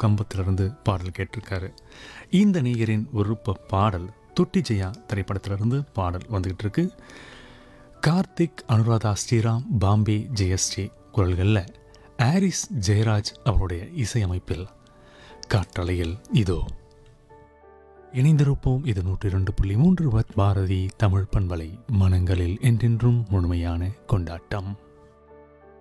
கம்பத்திலிருந்து பாடல் கேட்டிருக்காரு. இந்த நேயரின் விருப்ப பாடல் துட்டி ஜெயா திரைப்படத்திலிருந்து பாடல் வந்துக்கிட்டு இருக்கு. கார்த்திக், அனுராதா ஸ்ரீராம், பாம்பே ஜெயஸ்ரீ குரல்களில் ஆரிஸ் ஜெயராஜ் அவருடைய இசையமைப்பில் காற்றலையில் இதோ இணைந்திருப்போம். இது 102.3 பாரதி தமிழ் பண்பலை, மனங்களில் என்றென்றும் முழுமையான கொண்டாட்டம்.